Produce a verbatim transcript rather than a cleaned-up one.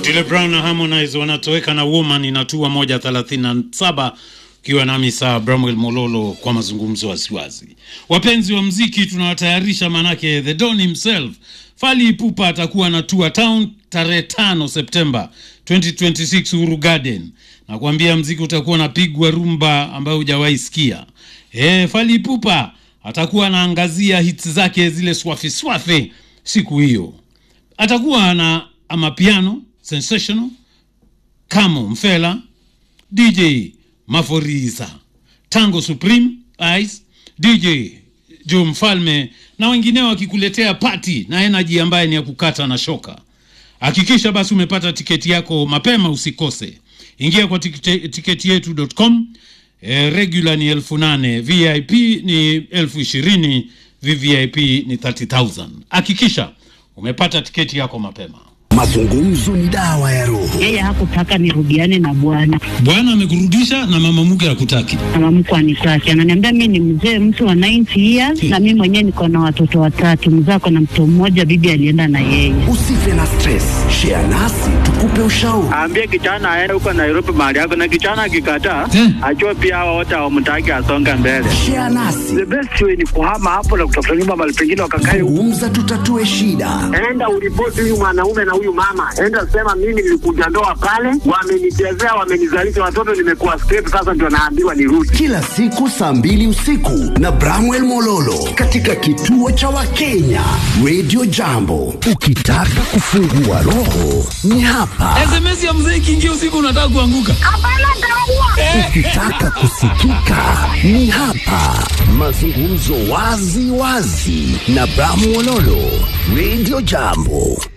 Otile Brown na Harmonize wanatoweka na Woman inatua moja thelathini na saba kiwa nami saa Bramwell Mololo kwa mazungumzo wasiwazi. Wapenzi wa mziki tunawatayarisha manake The Don himself Fally Ipupa atakuwa anatua town tarehe tano Septemba twenty twenty-six Uhuru Garden. Na kuambia mziki utakuwa napigwa rumba ambayo hujawahi sikia. Eh, Fally Ipupa atakuwa anaangazia hits zake zile swafi swafi siku hiyo. Atakuwa na amapiano, sensational, Kamo Mfela, D J Maforiza, Tango Supreme, Ice, D J Joe Mfalme na wengineo wakikuletea party na energy ambaye ni ya kukata na shoka. Hakikisha basi umepata tiketi yako mapema usikose. Ingia kwa tiketi yetu dot com. E, regular ni elfu nane, V I P ni elfu ishirini, V V I P ni thirty thousand. Hakikisha umepata tiketi yako mapema. Mazungumzo ni dawa ya roho. Yeye hakutaka nirudiane na bwana. Bwana amekurudisha na mama mke hakutaki. Mama mke anitaki. Ananiambia mimi ni mzee mtu wa ninety years na mimi mwenyewe niko na watoto watatu. Mzako na mtoto mmoja, bibi alienda na yeye. Usife na stress. Share nasi tukupe ushauri. Ambie kijana aende huko Nairobi mahali yako, na kijana akikataa ajue pia hao wote hawamtaki asonga mbele. Share nasi. The best way ni kuhama hapo na kutafuta nyumba mahali pengine wakakae. Zungumza tutatue shida. Enda uripoti huyu mwanaume na huyu mama. Enda sema mimi nilikuja ndoa pale, wamenichezea, wamenizalisha watoto, nimekuwa straight, sasa ndio naambiwa nirudi. Kila siku saa mbili usiku na Bramwell Mololo katika kituo cha Wakenya Radio Jambo. Ukitaka kufungua roho ni hapa. S M S ya mzee kingi usiku unataka kuanguka. Hapana dawa. Ukitaka kusikika ni hapa. Mazungumzo wazi wazi na Bramwell Mololo Radio Jambo.